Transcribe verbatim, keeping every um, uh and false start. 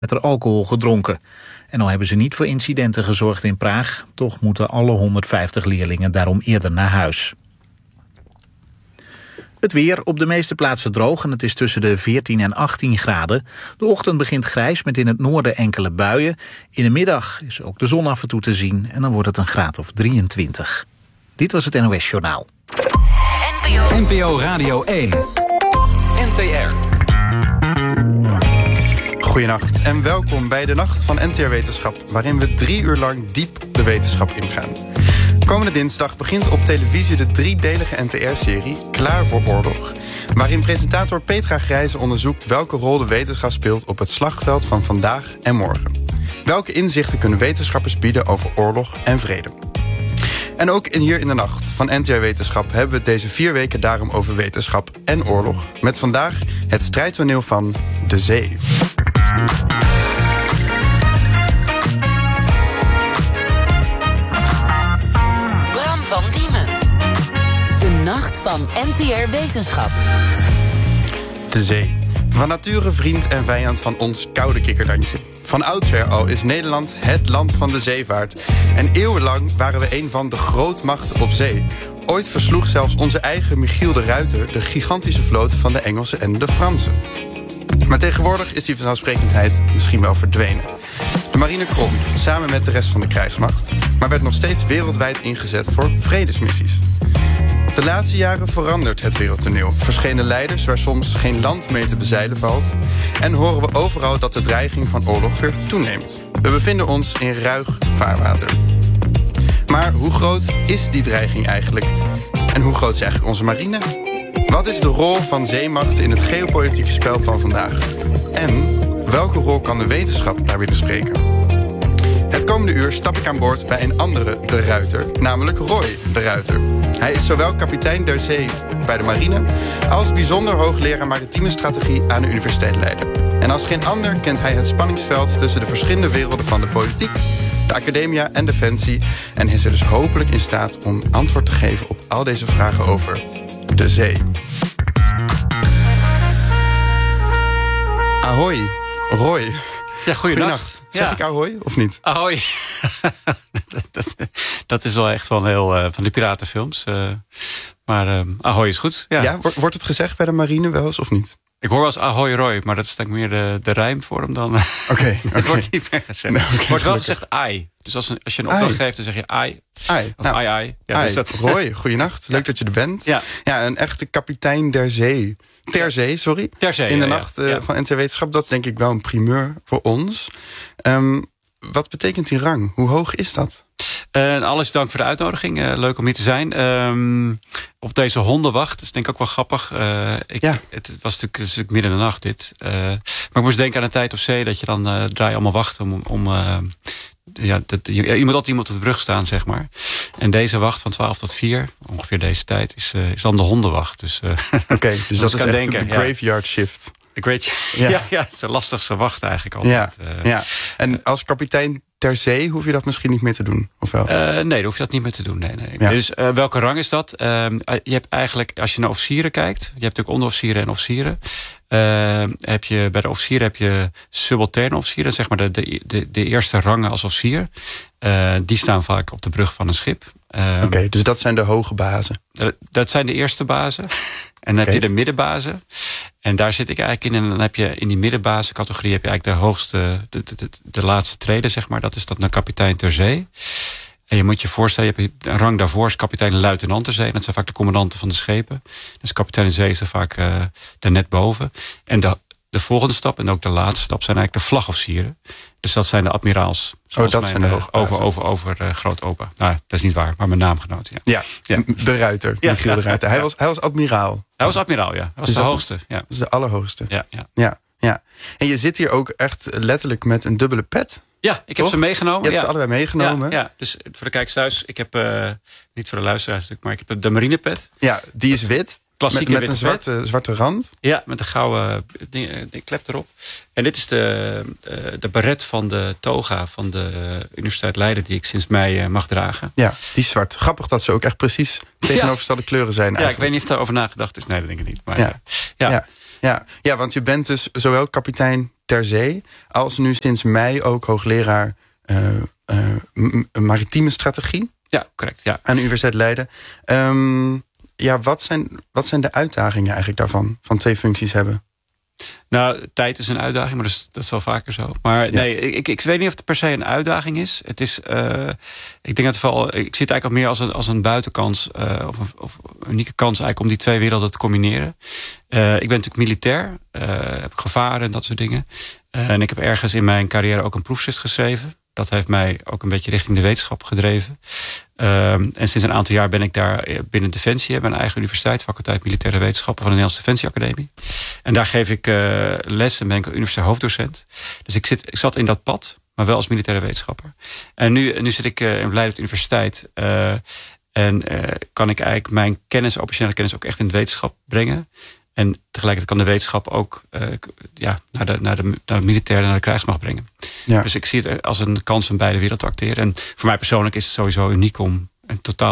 met er alcohol gedronken. En al hebben ze niet voor incidenten gezorgd in Praag, toch moeten alle honderdvijftig leerlingen daarom eerder naar huis. Het weer, op de meeste plaatsen droog en het is tussen de veertien en achttien graden. De ochtend begint grijs met in het noorden enkele buien. In de middag is ook de zon af en toe te zien en dan wordt het een graad of drieëntwintig. Dit was het N O S Journaal. N P O Radio één. N T R. Goedenacht en welkom bij de Nacht van N T R Wetenschap, waarin we drie uur lang diep de wetenschap ingaan. Komende dinsdag begint op televisie de driedelige N T R-serie Klaar voor Oorlog, waarin presentator Petra Grijze onderzoekt welke rol de wetenschap speelt op het slagveld van vandaag en morgen. Welke inzichten kunnen wetenschappers bieden over oorlog en vrede? En ook in hier in de Nacht van N T R Wetenschap hebben we het deze vier weken daarom over wetenschap en oorlog. Met vandaag het strijdtoneel van de zee. Bram van Diemen. De Nacht van N T R Wetenschap. De zee. Van nature vriend en vijand van ons koude kikkerdantje. Van oudsher al is Nederland het land van de zeevaart. En eeuwenlang waren we een van de grootmachten op zee. Ooit versloeg zelfs onze eigen Michiel de Ruiter de gigantische vloot van de Engelsen en de Fransen. Maar tegenwoordig is die vanzelfsprekendheid misschien wel verdwenen. De marine kromp, samen met de rest van de krijgsmacht, maar werd nog steeds wereldwijd ingezet voor vredesmissies. De laatste jaren verandert het wereldtoneel. Verschenen leiders waar soms geen land mee te bezeilen valt. En horen we overal dat de dreiging van oorlog weer toeneemt. We bevinden ons in ruig vaarwater. Maar hoe groot is die dreiging eigenlijk? En hoe groot is eigenlijk onze marine? Wat is de rol van zeemachten in het geopolitieke spel van vandaag? En welke rol kan de wetenschap daar willen spreken? Het komende uur stap ik aan boord bij een andere de Ruiter, namelijk Roy de Ruiter. Hij is zowel kapitein der zee bij de marine als bijzonder hoogleraar maritieme strategie aan de Universiteit Leiden. En als geen ander kent hij het spanningsveld tussen de verschillende werelden van de politiek, de academia en defensie. En hij is er dus hopelijk in staat om antwoord te geven op al deze vragen over de zee. Ahoy, Roy. Ja, goeienacht. Zeg ja. ik ahoy of niet? Ahoy. dat, dat is wel echt van heel uh, van de piratenfilms. Uh, maar uh, ahoy is goed. Ja. Ja, wordt het gezegd bij de marine wel eens of niet? Ik hoor wel eens ahoy Roy, maar dat is denk ik meer de, de rijmvorm dan. Oké. Okay, Het okay. wordt niet meer gezegd. Nee, okay, wordt wel gelukkig. gezegd ai. Dus als, een, als je een opdracht ai. geeft, dan zeg je ai. Ai. Of Nou, ai ai. Ja, ai. dus dat... Roy, goeienacht. Leuk ja. dat je er bent. Ja. Ja, een echte kapitein der zee. Ter zee, sorry. Ter zee, In de ja, nacht ja. Uh, Ja. van N T R Wetenschap. Dat is denk ik wel een primeur voor ons. Um, wat betekent die rang? Hoe hoog is dat? Uh, alles dank voor de uitnodiging. Uh, leuk om hier te zijn. Um, op deze hondenwacht. Dat is denk ik ook wel grappig. Uh, ik, ja. het, het was natuurlijk, het is natuurlijk midden in de nacht dit. Uh, maar ik moest denken aan de tijd op zee. Dat je dan uh, draai allemaal wacht om... om uh, ja, dat, je, je moet altijd iemand op de brug staan, zeg maar. En deze wacht van twaalf tot vier, ongeveer deze tijd, is, uh, is dan de hondenwacht. Dus, uh, Oké, okay, dus dat is echt denken, de graveyard ja. shift. De great, ja. ja, ja, het is de lastigste wacht eigenlijk altijd. Ja, uh, ja. En als kapitein ter zee hoef je dat misschien niet meer te doen, of wel? Uh, nee, dan hoef je dat niet meer te doen. Nee, nee. Ja. Dus uh, welke rang is dat? Uh, je hebt eigenlijk, als je naar officieren kijkt, je hebt natuurlijk onderofficieren en officieren. Uh, heb je, bij de officieren heb je subalterne officieren, zeg maar de, de, de, de eerste rangen als officier. Uh, die staan vaak op de brug van een schip. Uh, Oké, okay, dus dat zijn de hoge bazen? Dat, dat zijn de eerste bazen. En dan okay. heb je de middenbazen. En daar zit ik eigenlijk in. En dan heb je in die middenbazencategorie heb je eigenlijk de hoogste, de, de, de, de laatste trede, zeg maar. Dat is dat naar kapitein ter zee. En je moet je voorstellen, je hebt een rang daarvoor is kapitein en luitenant ter zee. Dat zijn vaak de commandanten van de schepen. Dus kapitein ter zee is er vaak uh, daar net boven. En de, de volgende stap, en ook de laatste stap, zijn eigenlijk de vlagofficieren. Dus dat zijn de admiraals. Oh, dat mijn, zijn de hoogbazen. Over, over, over uh, groot opa. Nou, dat is niet waar, maar mijn naamgenoot. Ja, ja, ja. De Ruiter, ja, Michiel ja, de Ruiter. ja, hij, was, hij was admiraal. Hij was admiraal, ja. Hij was dus de hoogste. Is, ja. Dat is de allerhoogste. Ja, ja. Ja, ja. En je zit hier ook echt letterlijk met een dubbele pet. Ja, ik heb Toch? ze meegenomen. Je hebt ja. ze allebei meegenomen. Ja, ja, dus voor de kijkers thuis, ik heb, uh, niet voor de luisteraars natuurlijk, maar ik heb de marinepet. Ja, die is wit. Klassieke met met een zwarte, zwarte rand. Ja, met een gouden ding, ding, klep erop. En dit is de, uh, de baret van de toga van de Universiteit Leiden, die ik sinds mei uh, mag dragen. Ja, die is zwart. Grappig dat ze ook echt precies tegenovergestelde ja. kleuren zijn eigenlijk. Ja, ik weet niet of daarover nagedacht is. Nee, dat denk ik niet. Maar, ja. Uh, ja. Ja. Ja. Ja, want je bent dus zowel kapitein ter zee, als nu sinds mei ook hoogleraar uh, uh, m- maritieme strategie. Ja, correct. Ja. Aan de Universiteit Leiden. Um, ja, wat zijn, wat zijn de uitdagingen eigenlijk daarvan, van twee functies hebben? Nou, tijd is een uitdaging, maar dat is, dat is wel vaker zo. Maar ja. nee, ik, ik weet niet of het per se een uitdaging is. Het is, uh, ik denk dat vooral, ik zie het eigenlijk al meer als een, als een buitenkans, uh, of, een, of een unieke kans eigenlijk om die twee werelden te combineren. Uh, ik ben natuurlijk militair, uh, heb gevaren en dat soort dingen. Uh, en ik heb ergens in mijn carrière ook een proefschrift geschreven. Dat heeft mij ook een beetje richting de wetenschap gedreven. Um, en sinds een aantal jaar ben ik daar binnen Defensie. Mijn eigen universiteit, faculteit Militaire Wetenschappen van de Nederlandse Defensieacademie. En daar geef ik uh, les en ben ik universitair hoofddocent. Dus ik, zit, ik zat in dat pad, maar wel als militaire wetenschapper. En nu, nu zit ik uh, in Leiden op de universiteit. Uh, en uh, kan ik eigenlijk mijn kennis, operationele kennis, ook echt in de wetenschap brengen. En tegelijkertijd kan de wetenschap ook uh, ja, naar, de, naar, de, naar de militaire, naar de krijgsmacht brengen. Ja. Dus ik zie het als een kans om beide werelden te acteren. En voor mij persoonlijk is het sowieso uniek om een totaal